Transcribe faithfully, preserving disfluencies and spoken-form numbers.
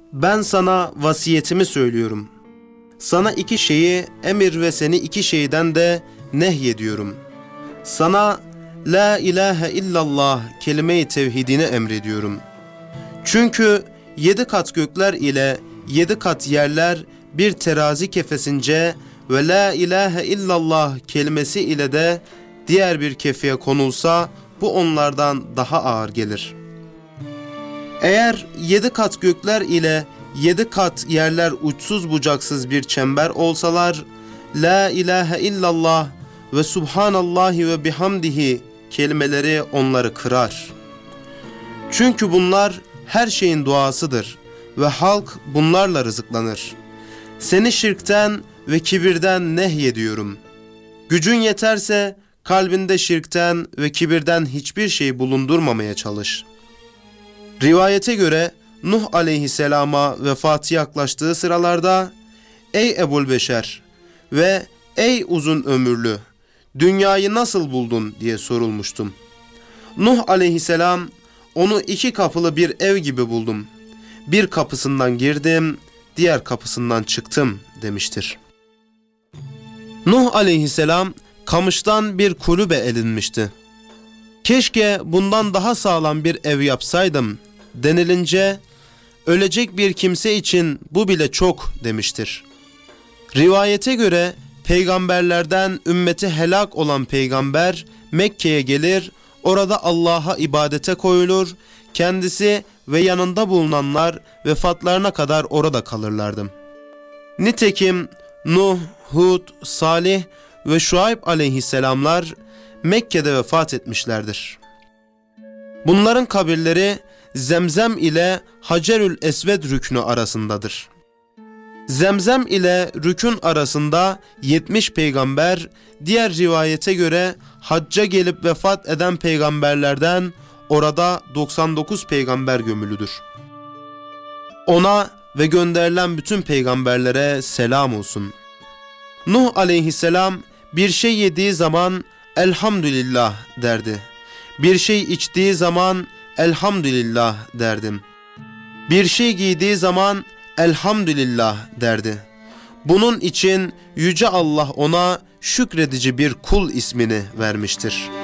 ben sana vasiyetimi söylüyorum. Sana iki şeyi emir ve seni iki şeyden de nehyediyorum. Sana la ilahe illallah kelime-i tevhidini emrediyorum. Çünkü yedi kat gökler ile yedi kat yerler bir terazi kefesince ve la ilahe illallah kelimesi ile de diğer bir kefeye konulsa bu onlardan daha ağır gelir. Eğer yedi kat gökler ile yedi kat yerler uçsuz bucaksız bir çember olsalar, la ilahe illallah ve subhanallahi ve bihamdihi kelimeleri onları kırar. Çünkü bunlar her şeyin duasıdır ve halk bunlarla rızıklanır. Seni şirkten ve kibirden nehyediyorum. Gücün yeterse kalbinde şirkten ve kibirden hiçbir şey bulundurmamaya çalış. Rivayete göre Nuh aleyhisselama vefatı yaklaştığı sıralarda, ey Ebu'l-Beşer ve ey uzun ömürlü, dünyayı nasıl buldun diye sorulmuştum. Nuh aleyhisselam, onu iki kapılı bir ev gibi buldum. Bir kapısından girdim, diğer kapısından çıktım demiştir. Nuh aleyhisselam kamıştan bir kulübe edinmişti. Keşke bundan daha sağlam bir ev yapsaydım denilince, ölecek bir kimse için bu bile çok demiştir. Rivayete göre peygamberlerden ümmeti helak olan peygamber Mekke'ye gelir, orada Allah'a ibadete koyulur, kendisi ve yanında bulunanlar vefatlarına kadar orada kalırlardı. Nitekim Nuh, Hud, Salih ve Şuayb aleyhisselamlar Mekke'de vefat etmişlerdir. Bunların kabirleri Zemzem ile Hacerül Esved rüknü arasındadır. Zemzem ile rükün arasında yetmiş peygamber, diğer rivayete göre hacca gelip vefat eden peygamberlerden orada doksan dokuz peygamber gömülüdür. Ona ve gönderilen bütün peygamberlere selam olsun. Nuh aleyhisselam bir şey yediği zaman elhamdülillah derdi. Bir şey içtiği zaman elhamdülillah derdim. Bir şey giydiği zaman elhamdülillah derdi. Bunun için Yüce Allah ona şükredici bir kul ismini vermiştir.